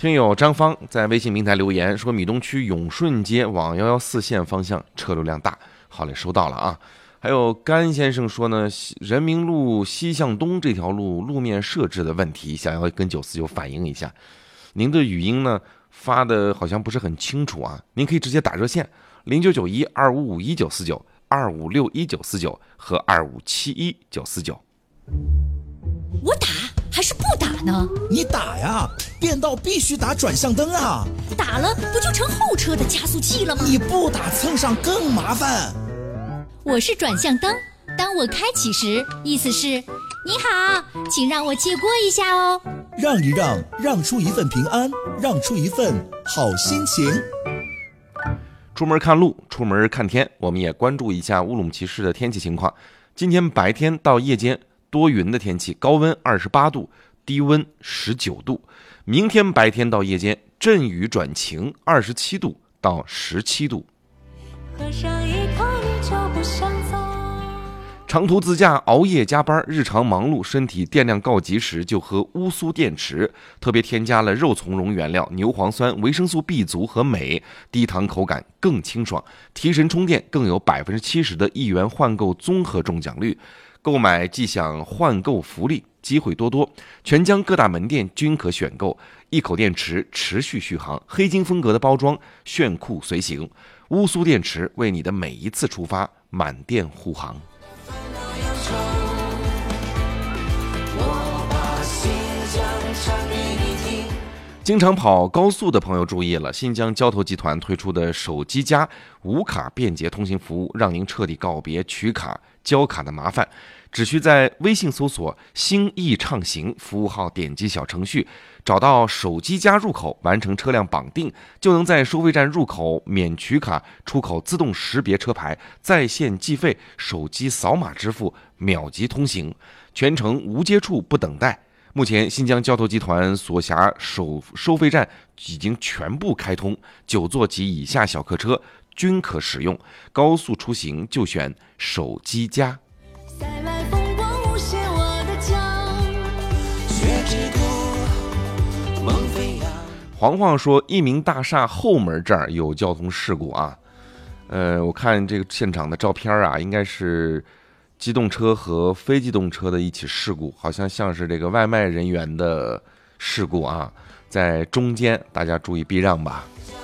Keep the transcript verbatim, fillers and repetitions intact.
听友张芳在微信平台留言说，米东区永顺街往一一四线方向车流量大。好嘞，收到了啊。还有甘先生说呢，人民路西向东这条路路面设置的问题，想要跟九四九反映一下。您的语音呢发的好像不是很清楚啊，您可以直接打热线零九九一二五五一九四九、二五六一九四九和二五七一九四九。 我打还是不打呢？ 你打呀，变道必须打转向灯啊！ 打了不就成后车的加速器了吗？ 你不打蹭上更麻烦。 我是转向灯，当我开启时，意思是你好，请让我借过一下哦。 让一让，让出一份平安，让出一份好心情。 出门看路，出门看天，我们也关注一下乌鲁木齐市的天气情况。今天白天到夜间多云的天气，高温二十八度，低温十九度。明天白天到夜间阵雨转晴，二十七度到十七度。喝上一口你就不想走。长途自驾、熬夜加班、日常忙碌，身体电量告急时就喝乌苏电池，特别添加了肉苁蓉原料、牛磺酸、维生素 B 族和镁，低糖口感更清爽，提神充电，更有百分之七十的一元换购综合中奖率。购买即享换购福利，机会多多，全江各大门店均可选购。一口电池持续续航，黑金风格的包装，炫酷随行。乌苏电池为你的每一次出发满电护航。经常跑高速的朋友注意了，新疆交投集团推出的手机加无卡便捷通行服务，让您彻底告别取卡交卡的麻烦。只需在微信搜索心意畅行服务号，点击小程序，找到手机加入口，完成车辆绑定，就能在收费站入口免取卡，出口自动识别车牌，在线计费，手机扫码支付，秒级通行，全程无接触不等待。目前新疆交投集团所辖收收费站已经全部开通，九座及以下小客车均可使用，高速出行就选手机加。黄黄说，一鸣大厦后门这儿有交通事故啊，呃，我看这个现场的照片啊，应该是机动车和非机动车的一起事故，好像像是这个外卖人员的事故啊，在中间，大家注意避让吧。